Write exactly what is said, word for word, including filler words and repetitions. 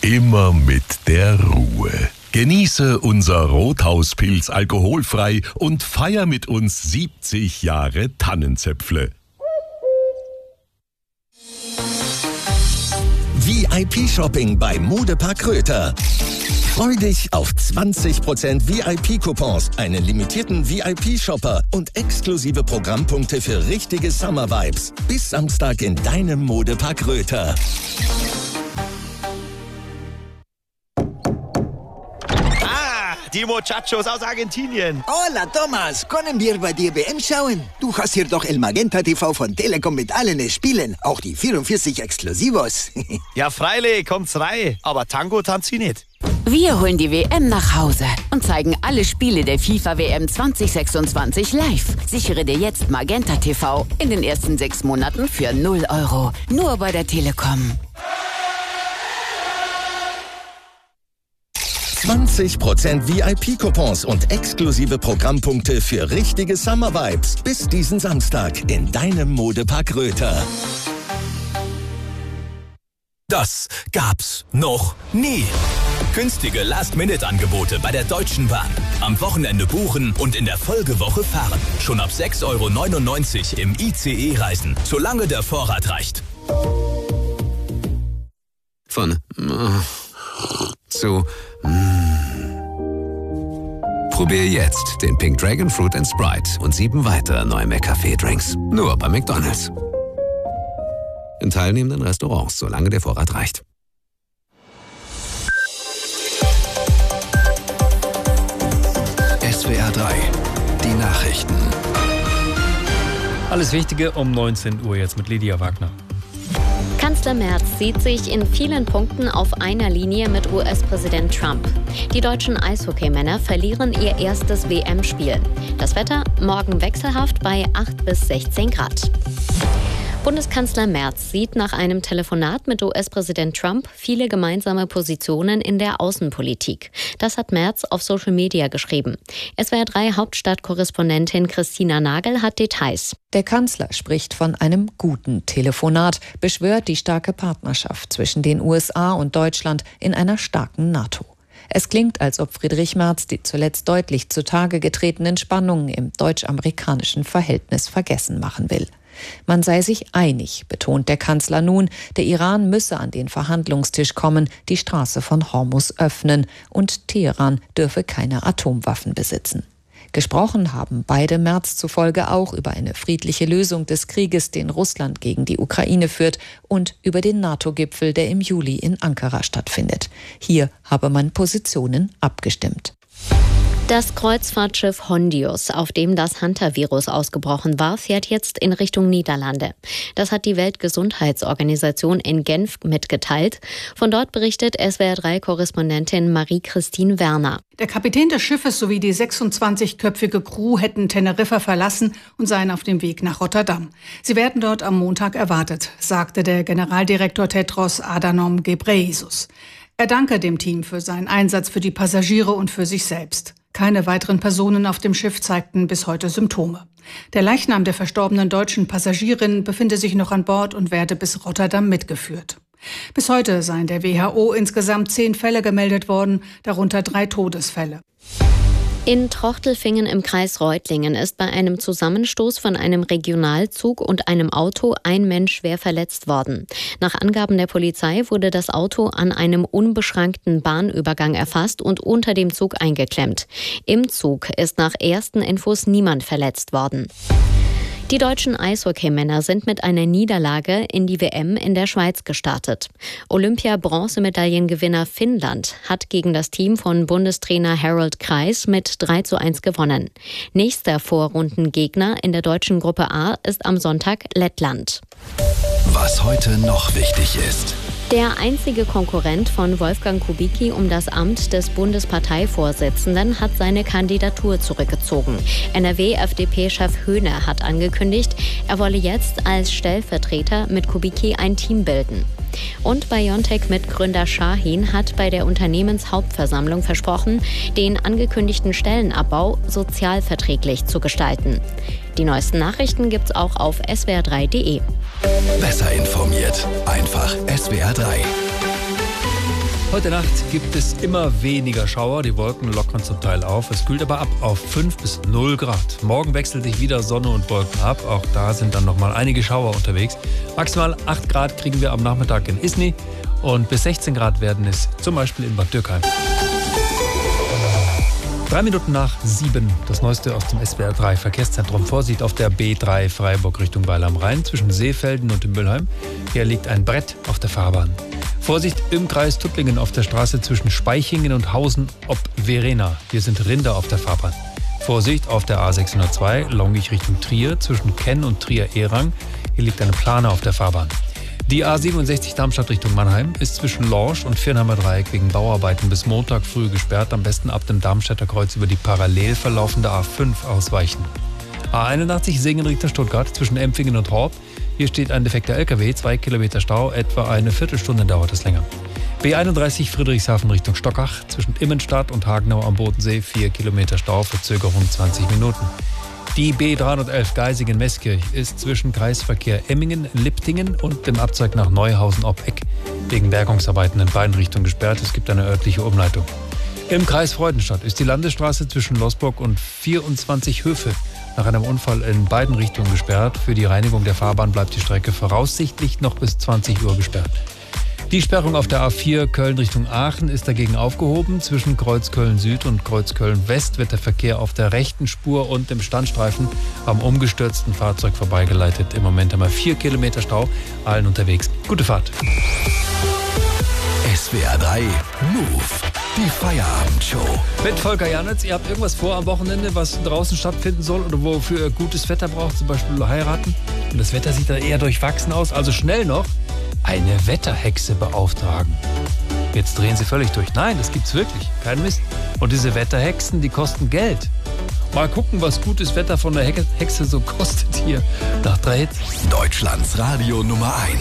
immer mit der Ruhe. Genieße unser Rothauspilz alkoholfrei und feier mit uns siebzig Jahre Tannenzäpfle. V I P-Shopping bei Modepark Röther. Freu dich auf zwanzig Prozent V I P-Coupons, einen limitierten V I P-Shopper und exklusive Programmpunkte für richtige Summer-Vibes. Bis Samstag in deinem Modepark Röther. Die Muchachos aus Argentinien. Hola, Thomas. Können wir bei dir W M schauen? Du hast hier doch El Magenta T V von Telekom mit allen Spielen. Auch die vierundvierzig Exklusivos. Ja, freilich, kommt's rein. Aber Tango tanzt sie nicht. Wir holen die W M nach Hause und zeigen alle Spiele der FIFA W M zwanzig sechsundzwanzig live. Sichere dir jetzt Magenta T V in den ersten sechs Monaten für null Euro. Nur bei der Telekom. zwanzig Prozent V I P-Coupons und exklusive Programmpunkte für richtige Summer-Vibes. Bis diesen Samstag in deinem Modepark Röther. Das gab's noch nie. Günstige Last-Minute-Angebote bei der Deutschen Bahn. Am Wochenende buchen und in der Folgewoche fahren. Schon ab sechs Euro neunundneunzig im I C E-Reisen, solange der Vorrat reicht. Von zu Probier jetzt den Pink Dragon Fruit and Sprite und sieben weitere neue McCafé-Drinks. Nur bei McDonald's. In teilnehmenden Restaurants, solange der Vorrat reicht. S W R drei, die Nachrichten. Alles Wichtige um neunzehn Uhr jetzt mit Lydia Wagner. Kanzler Merz sieht sich in vielen Punkten auf einer Linie mit U S-Präsident Trump. Die deutschen Eishockeymänner verlieren ihr erstes W M-Spiel. Das Wetter morgen wechselhaft bei acht bis sechzehn Grad. Bundeskanzler Merz sieht nach einem Telefonat mit U S-Präsident Trump viele gemeinsame Positionen in der Außenpolitik. Das hat Merz auf Social Media geschrieben. S W R drei Hauptstadtkorrespondentin Christina Nagel hat Details. Der Kanzler spricht von einem guten Telefonat, beschwört die starke Partnerschaft zwischen den U S A und Deutschland in einer starken NATO. Es klingt, als ob Friedrich Merz die zuletzt deutlich zutage getretenen Spannungen im deutsch-amerikanischen Verhältnis vergessen machen will. Man sei sich einig, betont der Kanzler nun, der Iran müsse an den Verhandlungstisch kommen, die Straße von Hormuz öffnen und Teheran dürfe keine Atomwaffen besitzen. Gesprochen haben beide Merz zufolge auch über eine friedliche Lösung des Krieges, den Russland gegen die Ukraine führt, und über den NATO-Gipfel, der im Juli in Ankara stattfindet. Hier habe man Positionen abgestimmt. Das Kreuzfahrtschiff Hondius, auf dem das Hantavirus ausgebrochen war, fährt jetzt in Richtung Niederlande. Das hat die Weltgesundheitsorganisation in Genf mitgeteilt. Von dort berichtet S W R drei Korrespondentin Marie-Christine Werner. Der Kapitän des Schiffes sowie die sechsundzwanzigköpfige Crew hätten Teneriffa verlassen und seien auf dem Weg nach Rotterdam. Sie werden dort am Montag erwartet, sagte der Generaldirektor Tedros Adhanom Ghebreyesus. Er danke dem Team für seinen Einsatz für die Passagiere und für sich selbst. Keine weiteren Personen auf dem Schiff zeigten bis heute Symptome. Der Leichnam der verstorbenen deutschen Passagierin befinde sich noch an Bord und werde bis Rotterdam mitgeführt. Bis heute seien der W H O insgesamt zehn Fälle gemeldet worden, darunter drei Todesfälle. In Trochtelfingen im Kreis Reutlingen ist bei einem Zusammenstoß von einem Regionalzug und einem Auto ein Mensch schwer verletzt worden. Nach Angaben der Polizei wurde das Auto an einem unbeschrankten Bahnübergang erfasst und unter dem Zug eingeklemmt. Im Zug ist nach ersten Infos niemand verletzt worden. Die deutschen Eishockeymänner sind mit einer Niederlage in die W M in der Schweiz gestartet. Olympia-Bronzemedaillengewinner Finnland hat gegen das Team von Bundestrainer Harold Kreis mit drei zu eins gewonnen. Nächster Vorrundengegner in der deutschen Gruppe A ist am Sonntag Lettland. Was heute noch wichtig ist. Der einzige Konkurrent von Wolfgang Kubicki um das Amt des Bundesparteivorsitzenden hat seine Kandidatur zurückgezogen. N R W-F D P-Chef Höhne hat angekündigt, er wolle jetzt als Stellvertreter mit Kubicki ein Team bilden. Und BioNTech-Mitgründer Shahin hat bei der Unternehmenshauptversammlung versprochen, den angekündigten Stellenabbau sozialverträglich zu gestalten. Die neuesten Nachrichten gibt's auch auf S W R drei Punkt de. Besser informiert. Einfach S W R drei. Heute Nacht gibt es immer weniger Schauer, die Wolken lockern zum Teil auf. Es kühlt aber ab auf fünf bis null Grad. Morgen wechselt sich wieder Sonne und Wolken ab. Auch da sind dann nochmal einige Schauer unterwegs. Maximal acht Grad kriegen wir am Nachmittag in Isny und bis sechzehn Grad werden es zum Beispiel in Bad Dürkheim. Drei Minuten nach sieben, das Neueste aus dem S W R drei Verkehrszentrum. Vorsicht auf der B drei Freiburg Richtung Weil am Rhein zwischen Seefelden und dem Müllheim. Hier liegt ein Brett auf der Fahrbahn. Vorsicht im Kreis Tuttlingen auf der Straße zwischen Speichingen und Hausen ob Verena. Hier sind Rinder auf der Fahrbahn. Vorsicht auf der A sechshundertzwei Longich Richtung Trier zwischen Kenn und Trier-Erang. Hier liegt eine Plane auf der Fahrbahn. Die A siebenundsechzig Darmstadt Richtung Mannheim ist zwischen Lorsch und Viernheimer Dreieck wegen Bauarbeiten bis Montag früh gesperrt. Am besten ab dem Darmstädter Kreuz über die parallel verlaufende A fünf ausweichen. A einundachtzig Segen-Richter Stuttgart zwischen Empfingen und Horb. Hier steht ein defekter L K W, zwei Kilometer Stau, etwa eine Viertelstunde dauert es länger. B einunddreißig Friedrichshafen Richtung Stockach zwischen Immenstadt und Hagenau am Bodensee, vier Kilometer Stau, Verzögerung zwanzig Minuten. Die B dreihundertelf Geisingen-Meßkirch ist zwischen Kreisverkehr Emmingen-Liptingen und dem Abzweig nach Neuhausen ob Eck wegen Bergungsarbeiten in beiden Richtungen gesperrt. Es gibt eine örtliche Umleitung. Im Kreis Freudenstadt ist die Landesstraße zwischen Losburg und vierundzwanzig Höfe nach einem Unfall in beiden Richtungen gesperrt. Für die Reinigung der Fahrbahn bleibt die Strecke voraussichtlich noch bis zwanzig Uhr gesperrt. Die Sperrung auf der A vier Köln Richtung Aachen ist dagegen aufgehoben. Zwischen Kreuz Köln Süd und Kreuz Köln West wird der Verkehr auf der rechten Spur und im Standstreifen am umgestürzten Fahrzeug vorbeigeleitet. Im Moment haben wir vier Kilometer Stau, allen unterwegs. Gute Fahrt. S W R drei Move, die Feierabendshow. Mit Volker Janitz, ihr habt irgendwas vor am Wochenende, was draußen stattfinden soll oder wofür ihr gutes Wetter braucht, zum Beispiel heiraten. Und das Wetter sieht da eher durchwachsen aus, also schnell noch eine Wetterhexe beauftragen. Jetzt drehen sie völlig durch. Nein, das gibt's wirklich. Kein Mist. Und diese Wetterhexen, die kosten Geld. Mal gucken, was gutes Wetter von der Hexe so kostet hier. Nach drei Hits. Deutschlands Radio Nummer eins.